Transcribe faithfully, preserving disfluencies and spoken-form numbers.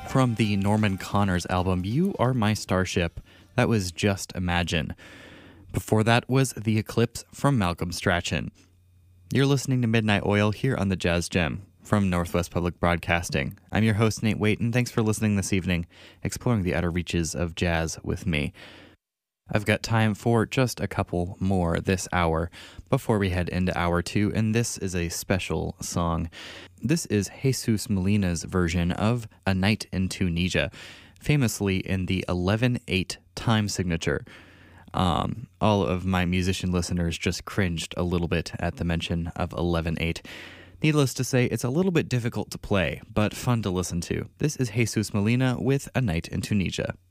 From the Norman Connors album, You Are My Starship, that was Just Imagine. Before that was The Eclipse from Malcolm Strachan. You're listening to Midnight Oil here on the Jazz Gem from Northwest Public Broadcasting. I'm your host, Nate Waite, and thanks for listening this evening, exploring the outer reaches of jazz with me. I've got time for just a couple more this hour before we head into hour two, and this is a special song. This is Jesus Molina's version of A Night in Tunisia, famously in the eleven eight time signature. Um, all of my musician listeners just cringed a little bit at the mention of eleven eight. Needless to say, it's a little bit difficult to play, but fun to listen to. This is Jesus Molina with A Night in Tunisia.